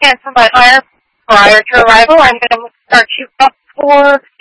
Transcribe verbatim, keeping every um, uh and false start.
cancel my hire prior to arrival. I'm going to start you up for